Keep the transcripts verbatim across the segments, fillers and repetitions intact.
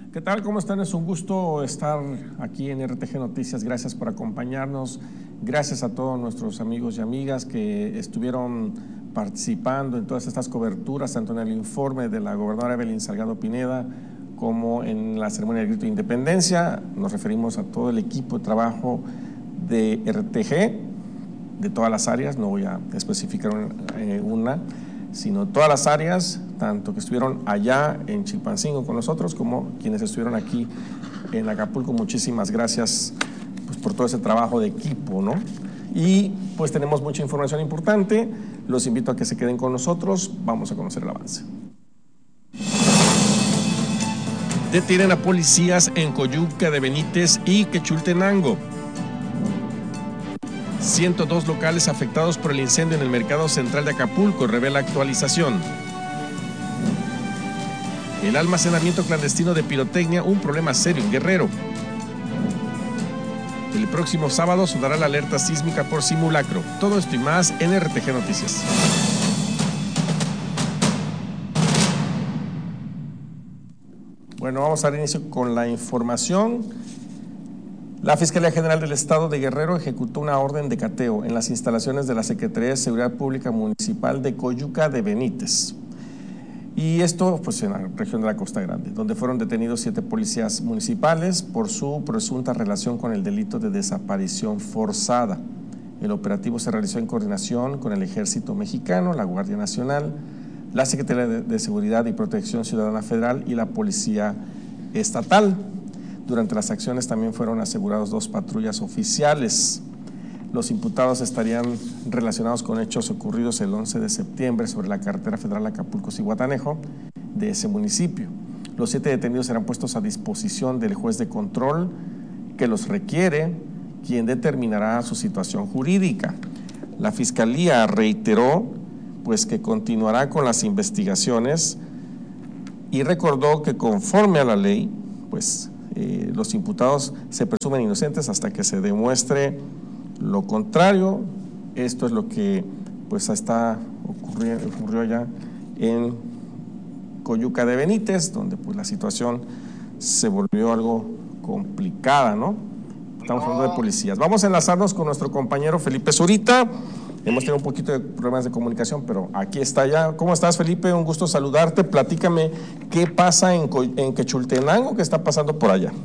¿Qué tal? ¿Cómo están? Es un gusto estar aquí en R T G Noticias. Gracias por acompañarnos. Gracias a todos nuestros amigos y amigas que estuvieron participando en todas estas coberturas, tanto en el informe de la gobernadora Evelyn Salgado Pineda como en la ceremonia del grito de independencia. Nos referimos a todo el equipo de trabajo de R T G, de todas las áreas, no voy a especificar una, sino todas las áreas, tanto que estuvieron allá en Chilpancingo con nosotros como quienes estuvieron aquí en Acapulco. Muchísimas gracias pues, por todo ese trabajo de equipo, ¿no? Y pues tenemos mucha información importante, los invito a que se queden con nosotros, vamos a conocer el avance. Detienen a policías en Coyuca de Benítez y Quechultenango. ciento dos locales afectados por el incendio en el mercado central de Acapulco, revela actualización. El almacenamiento clandestino de pirotecnia, un problema serio en Guerrero. El próximo sábado sonará la alerta sísmica por simulacro. Todo esto y más en R T G Noticias. Bueno, vamos a dar inicio con la información. La Fiscalía General del Estado de Guerrero ejecutó una orden de cateo en las instalaciones de la Secretaría de Seguridad Pública Municipal de Coyuca de Benítez. Y esto pues en la región de la Costa Grande, donde fueron detenidos siete policías municipales por su presunta relación con el delito de desaparición forzada. El operativo se realizó en coordinación con el Ejército Mexicano, la Guardia Nacional, la Secretaría de Seguridad y Protección Ciudadana Federal y la Policía Estatal. Durante las acciones también fueron asegurados dos patrullas oficiales. Los imputados estarían relacionados con hechos ocurridos el once de septiembre sobre la carretera federal Acapulco-Zihuatanejo de ese municipio. Los siete detenidos serán puestos a disposición del juez de control que los requiere, quien determinará su situación jurídica. La Fiscalía reiteró pues que continuará con las investigaciones y recordó que conforme a la ley, pues Eh, los imputados se presumen inocentes hasta que se demuestre lo contrario. Esto es lo que pues está ocurrió, ocurrió allá en Coyuca de Benítez, donde pues la situación se volvió algo complicada, ¿no? Estamos hablando de policías. Vamos a enlazarnos con nuestro compañero Felipe Zurita. Hemos tenido un poquito de problemas de comunicación, pero aquí está ya. ¿Cómo estás, Felipe? Un gusto saludarte. Platícame qué pasa en, en Quechultenango, qué está pasando por allá.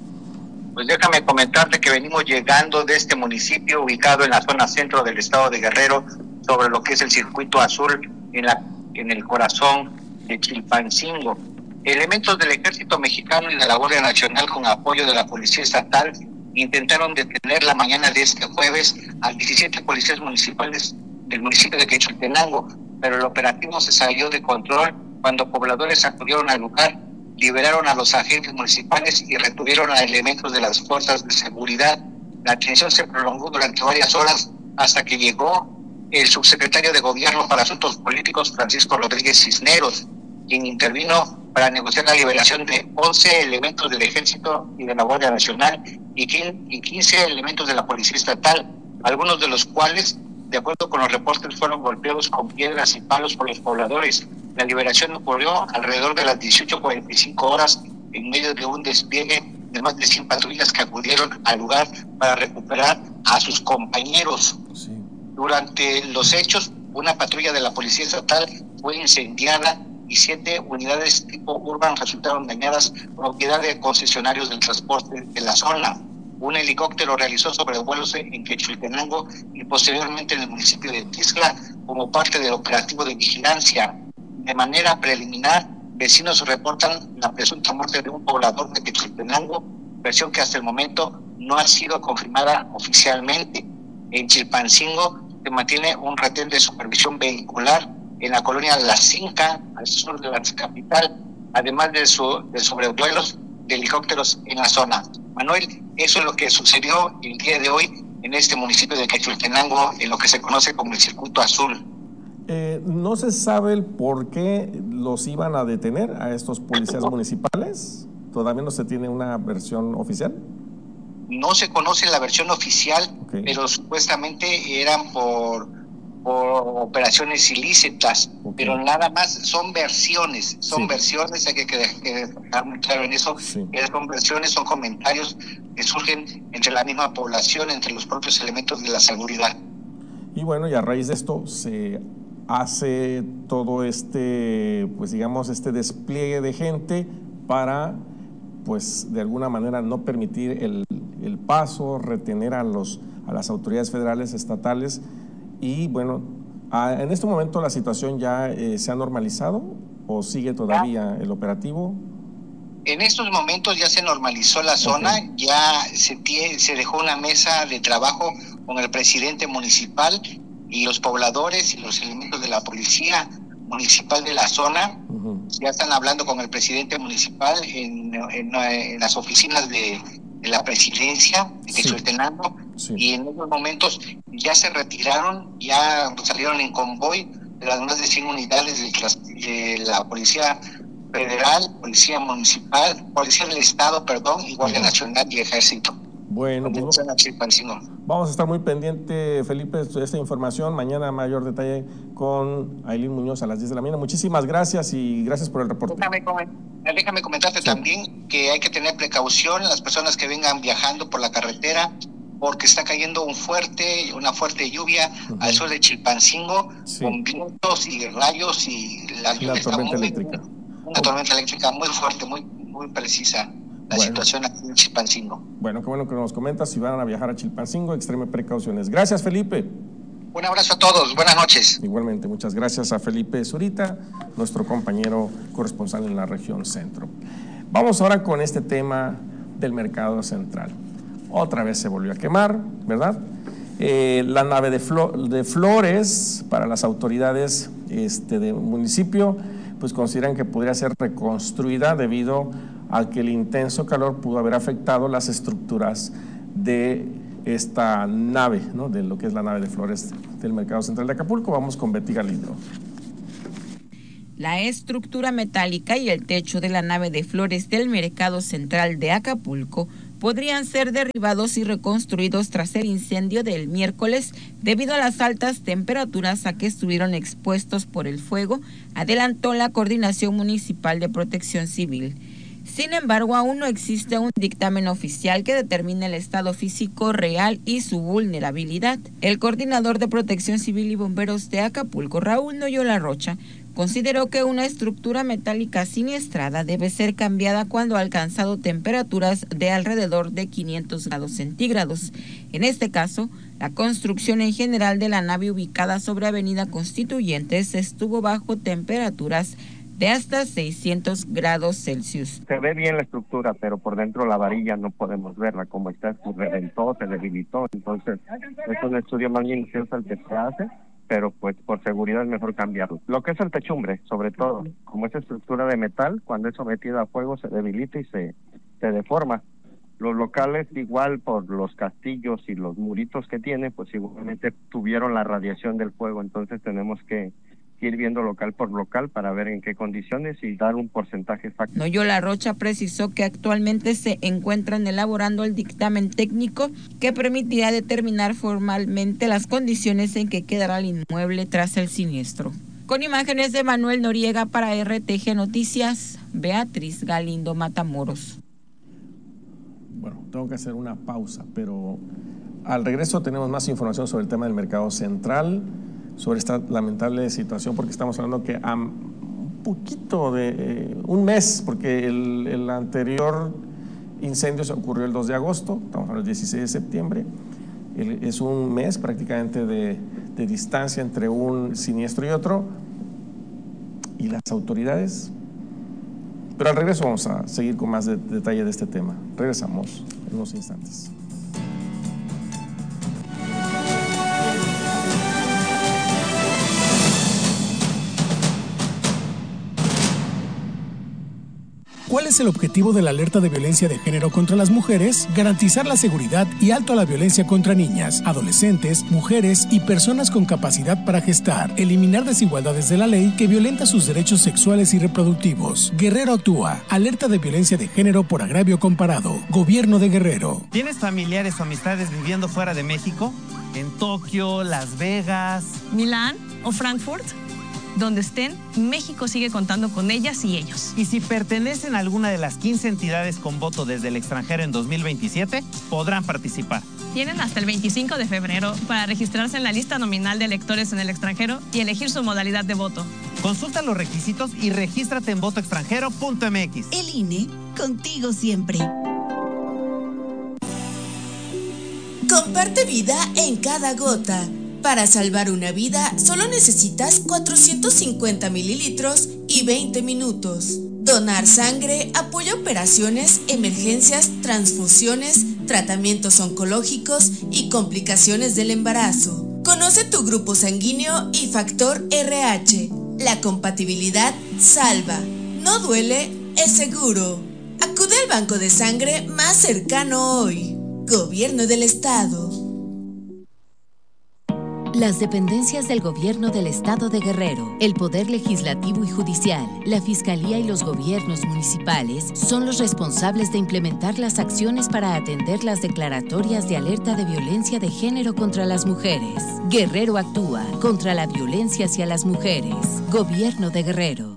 Pues déjame comentarte que venimos llegando de este municipio ubicado en la zona centro del estado de Guerrero, sobre lo que es el circuito azul en, la, en el corazón de Chilpancingo. Elementos del Ejército Mexicano y de la Guardia Nacional, con apoyo de la Policía Estatal, intentaron detener la mañana de este jueves a diecisiete policías municipales del municipio de Quechultenango, pero el operativo se salió de control cuando pobladores acudieron al lugar, liberaron a los agentes municipales y retuvieron a elementos de las fuerzas de seguridad. La tensión se prolongó durante varias horas hasta que llegó el subsecretario de Gobierno para Asuntos Políticos, Francisco Rodríguez Cisneros, quien intervino para negociar la liberación de once elementos del Ejército y de la Guardia Nacional y quince elementos de la Policía Estatal, algunos de los cuales, de acuerdo con los reportes, fueron golpeados con piedras y palos por los pobladores. La liberación ocurrió alrededor de las dieciocho cuarenta y cinco horas en medio de un despliegue de más de cien patrullas que acudieron al lugar para recuperar a sus compañeros. Sí. Durante los hechos, una patrulla de la Policía Estatal fue incendiada y siete unidades tipo Urban resultaron dañadas, propiedad de concesionarios del transporte de la zona. Un helicóptero realizó sobrevuelos en Quechultenango y posteriormente en el municipio de Tixla como parte del operativo de vigilancia. De manera preliminar, vecinos reportan la presunta muerte de un poblador de Quechultenango, versión que hasta el momento no ha sido confirmada oficialmente. En Chilpancingo se mantiene un retén de supervisión vehicular en la colonia La Cinca, al sur de la capital, además de, su, de sobrevuelos de helicópteros en la zona. Manuel, eso es lo que sucedió el día de hoy en este municipio de Quechultenango, en lo que se conoce como el Circuito Azul. Eh, ¿No se sabe el por qué los iban a detener a estos policías municipales? ¿Todavía no se tiene una versión oficial? No se conoce la versión oficial, okay, pero supuestamente eran por por operaciones ilícitas, okay. Pero nada más son versiones, son sí. versiones, hay que, que, que dejar muy claro en eso, sí. Son versiones, son comentarios que surgen entre la misma población, entre los propios elementos de la seguridad. Y bueno, y a raíz de esto se hace todo este, pues digamos, este despliegue de gente para, pues de alguna manera no permitir el, el paso, retener a, los, a las autoridades federales, estatales. Y bueno, ¿en este momento la situación ya eh, se ha normalizado o sigue todavía el operativo? En estos momentos ya se normalizó la zona, okay. Ya se, tiene, se dejó una mesa de trabajo con el presidente municipal y los pobladores y los elementos de la policía municipal de la zona. Uh-huh. Ya están hablando con el presidente municipal en, en, en las oficinas de, de la presidencia, de Quetzaltenango. Sí. Y en esos momentos ya se retiraron, ya salieron en convoy de las más de cien unidades de la, de la Policía Federal, Policía Municipal, Policía del Estado, perdón, y Guardia uh-huh. Nacional y Ejército. Bueno, pues, vamos a estar muy pendiente, Felipe, de esta información. Mañana mayor detalle con Ailín Muñoz a las diez de la mañana. Muchísimas gracias y gracias por el reporte. Déjame, déjame comentarte sí. también que hay que tener precaución las personas que vengan viajando por la carretera, porque está cayendo un fuerte, una fuerte lluvia uh-huh. al sur de Chilpancingo, sí. con vientos y rayos y la lluvia una está tormenta muy, eléctrica. Una tormenta eléctrica muy fuerte, muy, muy precisa. La bueno. situación aquí en Chilpancingo. Bueno, qué bueno que nos comentas. Si van a viajar a Chilpancingo, extreme precauciones. Gracias, Felipe. Un abrazo a todos. Buenas noches. Igualmente, muchas gracias a Felipe Zurita, nuestro compañero corresponsal en la región centro. Vamos ahora con este tema del mercado central. Otra vez se volvió a quemar, ¿verdad? Eh, la nave de, Flo- de Flores para las autoridades este, del municipio, pues consideran que podría ser reconstruida debido a que el intenso calor pudo haber afectado las estructuras de esta nave, ¿no? De lo que es la nave de Flores del Mercado Central de Acapulco. Vamos con Betty Galindo. La estructura metálica y el techo de la nave de Flores del Mercado Central de Acapulco podrían ser derribados y reconstruidos tras el incendio del miércoles debido a las altas temperaturas a que estuvieron expuestos por el fuego, adelantó la Coordinación Municipal de Protección Civil. Sin embargo, aún no existe un dictamen oficial que determine el estado físico real y su vulnerabilidad. El coordinador de Protección Civil y Bomberos de Acapulco, Raúl Noyola Rocha, consideró que una estructura metálica siniestrada debe ser cambiada cuando ha alcanzado temperaturas de alrededor de quinientos grados centígrados. En este caso, la construcción en general de la nave ubicada sobre Avenida Constituyentes estuvo bajo temperaturas de hasta seiscientos grados Celsius. Se ve bien la estructura, pero por dentro la varilla no podemos verla, como está, se reventó, se debilitó, entonces es un estudio más minucioso el que se hace, pero pues por seguridad es mejor cambiarlo. Lo que es el techumbre, sobre todo, como es estructura de metal, cuando es sometida a fuego se debilita y se, se deforma. Los locales, igual por los castillos y los muritos que tiene, pues igualmente tuvieron la radiación del fuego, entonces tenemos que ir viendo local por local para ver en qué condiciones y dar un porcentaje exacto. Noyola Rocha precisó que actualmente se encuentran elaborando el dictamen técnico que permitirá determinar formalmente las condiciones en que quedará el inmueble tras el siniestro. Con imágenes de Manuel Noriega para R T G Noticias, Beatriz Galindo Matamoros. Bueno, tengo que hacer una pausa, pero al regreso tenemos más información sobre el tema del mercado central, sobre esta lamentable situación, porque estamos hablando que a un poquito de eh, un mes, porque el, el anterior incendio se ocurrió el dos de agosto, estamos hablando del dieciséis de septiembre, el, es un mes prácticamente de, de distancia entre un siniestro y otro, y las autoridades. Pero al regreso vamos a seguir con más de, de detalle de este tema. Regresamos en unos instantes. ¿Cuál es el objetivo de la alerta de violencia de género contra las mujeres? Garantizar la seguridad y alto a la violencia contra niñas, adolescentes, mujeres y personas con capacidad para gestar. Eliminar desigualdades de la ley que violenta sus derechos sexuales y reproductivos. Guerrero actúa. Alerta de violencia de género por agravio comparado. Gobierno de Guerrero. ¿Tienes familiares o amistades viviendo fuera de México? En Tokio, Las Vegas, Milán o Frankfurt. Donde estén, México sigue contando con ellas y ellos. Y si pertenecen a alguna de las quince entidades con voto desde el extranjero en dos mil veintisiete, podrán participar. Tienen hasta el veinticinco de febrero para registrarse en la lista nominal de electores en el extranjero y elegir su modalidad de voto. Consulta los requisitos y regístrate en voto extranjero punto m x. El I N E, contigo siempre. Comparte vida en cada gota. Para salvar una vida, solo necesitas cuatrocientos cincuenta mililitros y veinte minutos. Donar sangre apoya operaciones, emergencias, transfusiones, tratamientos oncológicos y complicaciones del embarazo. Conoce tu grupo sanguíneo y factor R H. La compatibilidad salva. No duele, es seguro. Acude al banco de sangre más cercano hoy. Gobierno del Estado. Las dependencias del Gobierno del Estado de Guerrero, el Poder Legislativo y Judicial, la Fiscalía y los gobiernos municipales son los responsables de implementar las acciones para atender las declaratorias de alerta de violencia de género contra las mujeres. Guerrero actúa contra la violencia hacia las mujeres. Gobierno de Guerrero.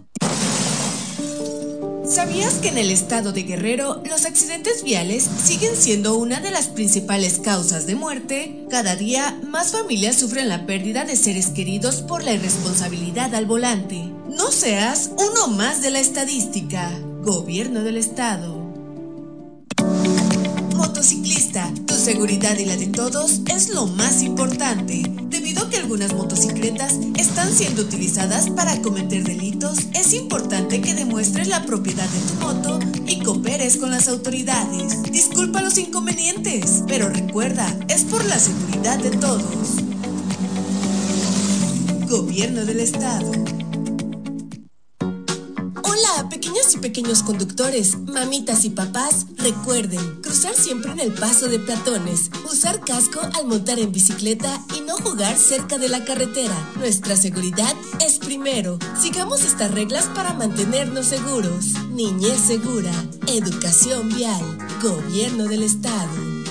¿Sabías que en el estado de Guerrero los accidentes viales siguen siendo una de las principales causas de muerte? Cada día más familias sufren la pérdida de seres queridos por la irresponsabilidad al volante. No seas uno más de la estadística. Gobierno del Estado. Motociclista, tu seguridad y la de todos es lo más importante. Debido a que algunas motocicletas están siendo utilizadas para cometer delitos, es importante que demuestres la propiedad de tu moto y cooperes con las autoridades. Disculpa los inconvenientes, pero recuerda, es por la seguridad de todos. Gobierno del Estado. Hola, pequeños y pequeños conductores, mamitas y papás, recuerden, cruzar siempre en el paso de peatones, usar casco al montar en bicicleta y no jugar cerca de la carretera. Nuestra seguridad es primero. Sigamos estas reglas para mantenernos seguros. Niñez segura, educación vial, Gobierno del Estado.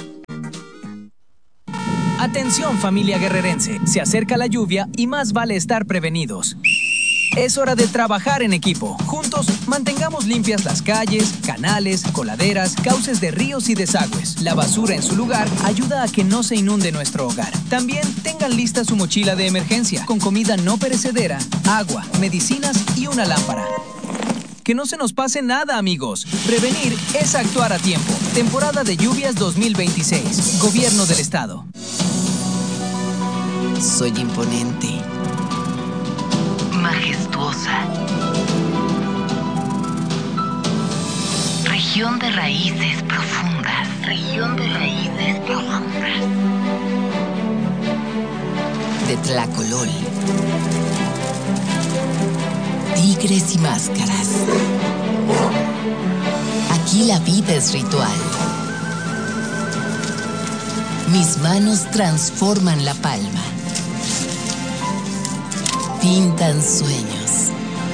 Atención, familia guerrerense, se acerca la lluvia y más vale estar prevenidos. Es hora de trabajar en equipo. Juntos, mantengamos limpias las calles, canales, coladeras, cauces de ríos y desagües. La basura en su lugar ayuda a que no se inunde nuestro hogar. También tengan lista su mochila de emergencia, con comida no perecedera, agua, medicinas y una lámpara. Que no se nos pase nada, amigos. Prevenir es actuar a tiempo. Temporada de lluvias dos mil veintiséis. Gobierno del Estado. Soy imponente. Majestuosa. Región de raíces profundas. Región de raíces profundas. De Tlacolol. Tigres y máscaras. Aquí la vida es ritual. Mis manos transforman la palma. Pintan sueños.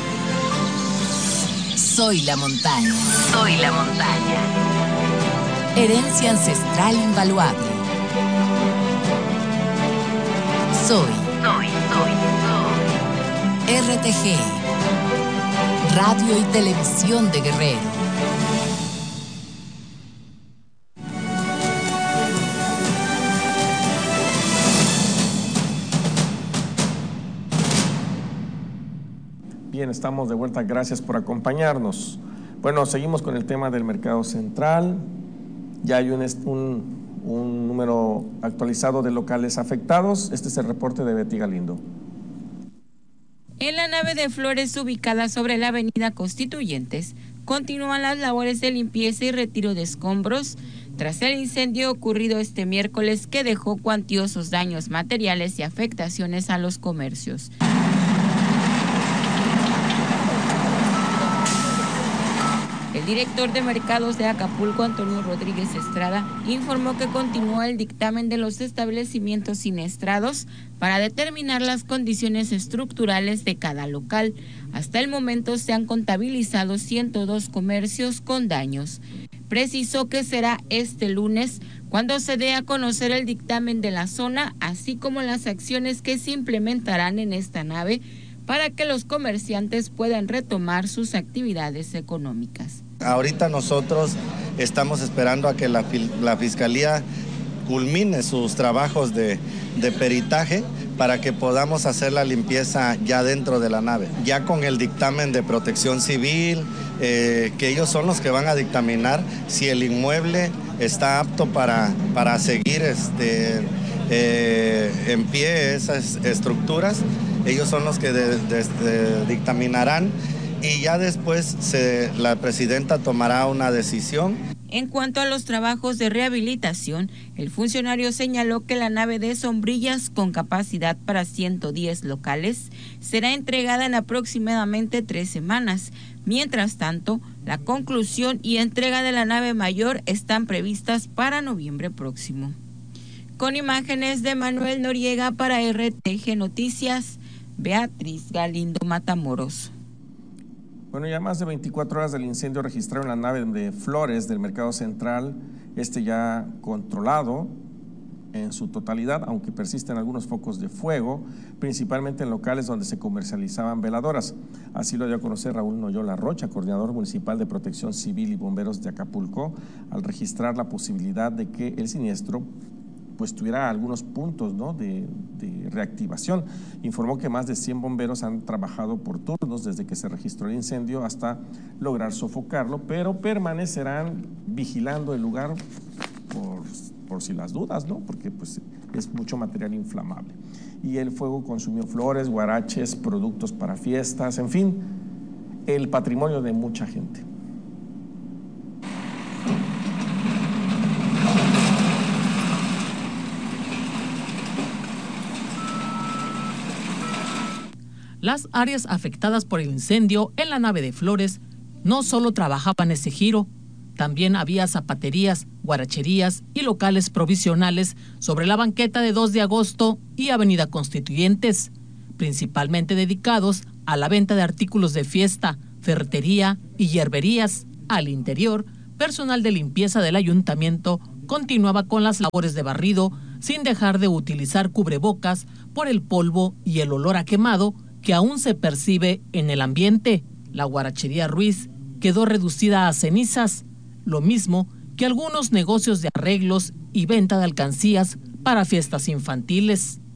Soy la montaña. Soy la montaña. Herencia ancestral invaluable. Soy. Soy, soy, soy. R T G. Radio y Televisión de Guerrero. Bien, estamos de vuelta, gracias por acompañarnos. Bueno, seguimos con el tema del mercado central. Ya hay un, un, un número actualizado de locales afectados. Este es el reporte de Betty Galindo. En la nave de Flores, ubicada sobre la avenida Constituyentes, continúan las labores de limpieza y retiro de escombros tras el incendio ocurrido este miércoles que dejó cuantiosos daños materiales y afectaciones a los comercios. El director de mercados de Acapulco, Antonio Rodríguez Estrada, informó que continúa el dictamen de los establecimientos siniestrados para determinar las condiciones estructurales de cada local. Hasta el momento se han contabilizado ciento dos comercios con daños. Precisó que será este lunes cuando se dé a conocer el dictamen de la zona, así como las acciones que se implementarán en esta nave para que los comerciantes puedan retomar sus actividades económicas. Ahorita nosotros estamos esperando a que la, la Fiscalía culmine sus trabajos de, de peritaje para que podamos hacer la limpieza ya dentro de la nave. Ya con el dictamen de Protección Civil, eh, que ellos son los que van a dictaminar si el inmueble está apto para, para seguir este, eh, en pie esas estructuras. Ellos son los que de, de, de, dictaminarán y ya después se, la presidenta tomará una decisión. En cuanto a los trabajos de rehabilitación, el funcionario señaló que la nave de sombrillas con capacidad para ciento diez locales será entregada en aproximadamente tres semanas. Mientras tanto, la conclusión y entrega de la nave mayor están previstas para noviembre próximo. Con imágenes de Manuel Noriega para R T G Noticias, Beatriz Galindo Matamoros. Bueno, ya más de veinticuatro horas del incendio registrado en la nave de Flores del Mercado Central, este ya controlado en su totalidad, aunque persisten algunos focos de fuego, principalmente en locales donde se comercializaban veladoras. Así lo dio a conocer Raúl Noyola Rocha, coordinador municipal de Protección Civil y Bomberos de Acapulco, al registrar la posibilidad de que el siniestro pues tuviera algunos puntos, ¿no?, de, de reactivación. Informó que más de cien bomberos han trabajado por turnos desde que se registró el incendio hasta lograr sofocarlo, pero permanecerán vigilando el lugar por, por si las dudas, ¿no?, porque pues es mucho material inflamable. Y el fuego consumió flores, guaraches, productos para fiestas, en fin, el patrimonio de mucha gente. Las áreas afectadas por el incendio en la nave de Flores no solo trabajaban ese giro, también había zapaterías, guaracherías y locales provisionales sobre la banqueta de dos de agosto y Avenida Constituyentes, principalmente dedicados a la venta de artículos de fiesta, ferretería y hierberías. Al interior, personal de limpieza del ayuntamiento continuaba con las labores de barrido sin dejar de utilizar cubrebocas por el polvo y el olor a quemado que aún se percibe en el ambiente. La guarachería Ruiz quedó reducida a cenizas, lo mismo que algunos negocios de arreglos y venta de alcancías para fiestas infantiles.